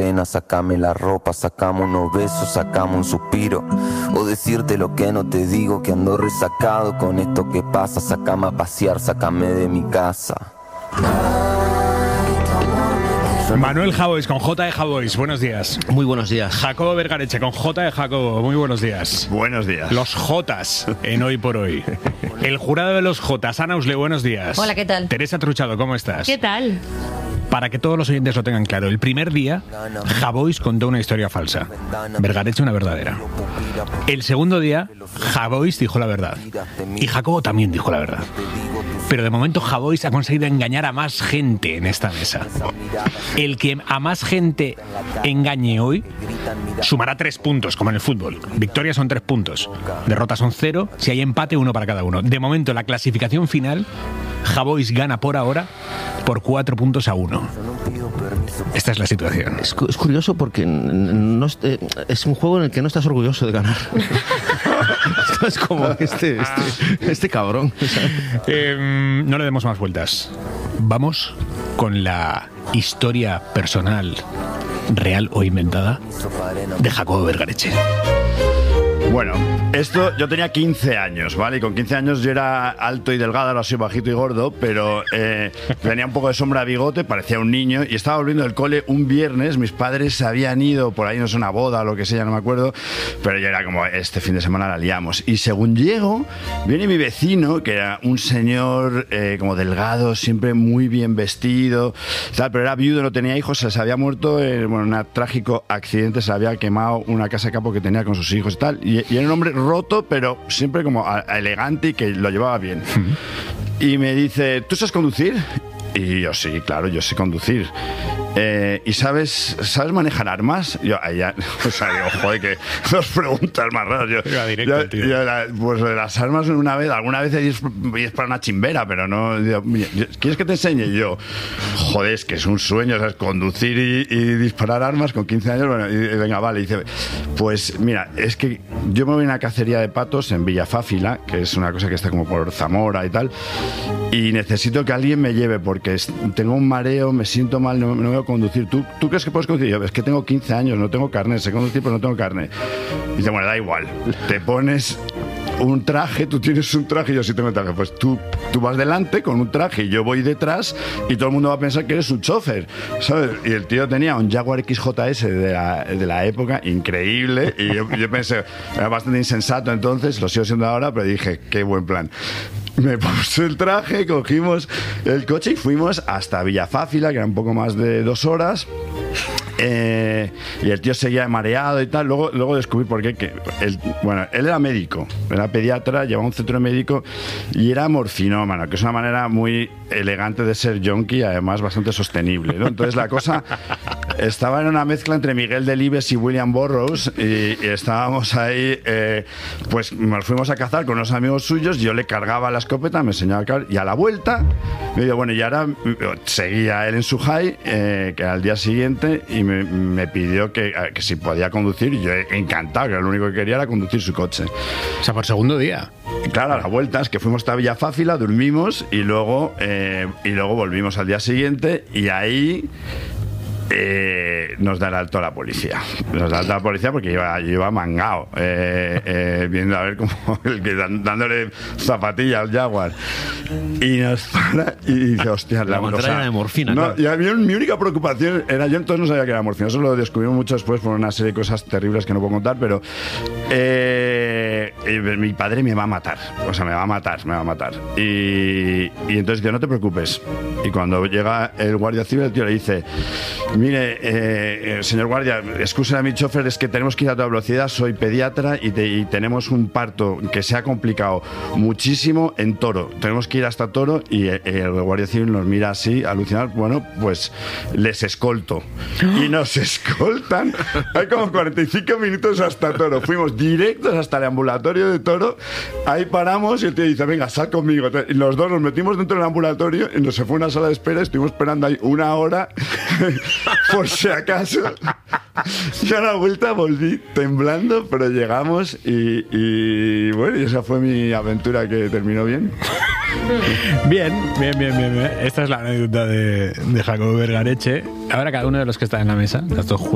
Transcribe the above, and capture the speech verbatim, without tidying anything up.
pena, sácame la ropa, sacame unos besos, sacame un suspiro. O decirte lo que no te digo, que ando resacado con esto que pasa. Sácame a pasear, sácame de mi casa. Manuel Javois con J de Javois, buenos días. Muy buenos días. Jacobo Vergareche con J de Jacobo, muy buenos días. Buenos días. Los Jotas en Hoy por Hoy. El jurado de los Jotas, Ana Usle, buenos días. Hola, ¿qué tal? Teresa Truchado, ¿cómo estás? ¿Qué tal? Para que todos los oyentes lo tengan claro, el primer día Javois contó una historia falsa, Vergareche una verdadera. El segundo día Javois dijo la verdad y Jacobo también dijo la verdad. Pero de momento Javois ha conseguido engañar a más gente en esta mesa. El que a más gente engañe hoy sumará tres puntos, como en el fútbol. Victorias son tres puntos, derrotas son cero, si hay empate, uno para cada uno. De momento, la clasificación final, Javois gana por ahora por cuatro puntos a uno. Esta es la situación. Es, es curioso porque no, eh, es un juego en el que no estás orgulloso de ganar. Es como este, este, este cabrón. Eh, no le demos más vueltas. Vamos con la historia personal, real o inventada, de Jacobo Vergareche. Bueno, esto, yo tenía quince años, ¿vale? Y con quince años yo era alto y delgado, ahora soy bajito y gordo, pero eh, tenía un poco de sombra de bigote, parecía un niño, y estaba volviendo del cole un viernes, mis padres se habían ido, por ahí no sé, una boda o lo que sea, no me acuerdo, pero yo era como, este fin de semana la liamos. Y según llego, viene mi vecino, que era un señor eh, como delgado, siempre muy bien vestido, tal, pero era viudo, no tenía hijos, se había muerto en bueno, un trágico accidente, se había quemado una casa de campo que tenía con sus hijos y tal, y Y era un hombre roto, pero siempre como a, a elegante y que lo llevaba bien. Y me dice, ¿tú sabes conducir? Y yo, sí, claro, yo sé conducir. Eh, ¿Y sabes sabes manejar armas? Yo, ya, o sea, digo, joder, que dos preguntas más raras. Yo, Iba directo, yo, tío. yo, la, pues las armas una vez, alguna vez he disparado una chimbera, pero no. Digo, ¿quieres que te enseñe? Y yo, joder, es que es un sueño, ¿sabes? Conducir y, y disparar armas con quince años. Bueno, y, y venga, vale. Y dice, pues mira, es que yo me voy a una cacería de patos en Villafáfila, que es una cosa que está como por Zamora y tal, y necesito que alguien me lleve porque es, tengo un mareo, me siento mal, no, no veo conducir. ¿Tú, ¿Tú crees que puedes conducir? Yo, es que tengo quince años, no tengo carnet, sé conducir, pero no tengo carnet. Y dice, bueno, da igual, te pones un traje, tú tienes un traje y yo sí tengo traje. Pues tú, tú vas delante con un traje y yo voy detrás y todo el mundo va a pensar que eres un chofer, ¿sabes? Y el tío tenía un Jaguar X J S de la, de la época, increíble, y yo, yo pensé, era bastante insensato entonces, lo sigo siendo ahora, pero dije, qué buen plan. Me puse el traje, cogimos el coche y fuimos hasta Villafáfila, que era un poco más de dos horas. Eh, y el tío seguía mareado y tal. Luego, luego descubrí por qué. Que él, bueno, él era médico, era pediatra, llevaba un centro médico y era morfinómano, que es una manera muy elegante de ser yonki, además bastante sostenible, ¿no? Entonces la cosa estaba en una mezcla entre Miguel Delibes y William Burroughs y, y estábamos ahí, eh, pues nos fuimos a cazar con unos amigos suyos, yo le cargaba la escopeta, me enseñaba a cargar, y a la vuelta me dijo, bueno, y ahora seguía él en su high, eh, que era el día siguiente, y me, me pidió que, que si podía conducir, y yo encantado, que lo único que quería era conducir su coche. O sea, por segundo día. Claro, a la vuelta es que fuimos hasta Villafáfila, dormimos y luego, eh, y luego volvimos al día siguiente y ahí eh, nos da el alto a la policía. Nos da el alto a la policía porque iba, yo iba mangao, eh, eh, viendo a ver cómo el que dan, dándole zapatilla al Jaguar. Y nos para y dice, hostia, la, la contraria de morfina. No, claro. y a mí, mi única preocupación era, yo entonces no sabía que era morfina, eso lo descubrimos mucho después por una serie de cosas terribles que no puedo contar, pero eh, mi padre me va a matar, o sea, me va a matar, me va a matar. Y, y entonces dice, no te preocupes. Y cuando llega el guardia civil, el tío le dice, mire, eh, señor guardia, excusa a mi chofer, es que tenemos que ir a toda velocidad, soy pediatra y, te, y tenemos un parto que se ha complicado muchísimo en Toro, tenemos que ir hasta Toro. Y eh, el guardia civil nos mira así, alucinado, bueno, pues les escolto. Y nos escoltan, hay como cuarenta y cinco minutos hasta Toro, fuimos directos hasta el ambulatorio de Toro, ahí paramos y el tío dice, venga, sal conmigo. Y los dos nos metimos dentro del ambulatorio y nos se fue a una sala de espera, estuvimos esperando ahí una hora por si acaso. Y a la vuelta volví temblando, pero llegamos y, y bueno, y esa fue mi aventura que terminó bien. Bien, bien, bien, bien, bien. Esta es la anécdota de, de Jacobo Vergareche. Ahora cada uno de los que está en la mesa, las dos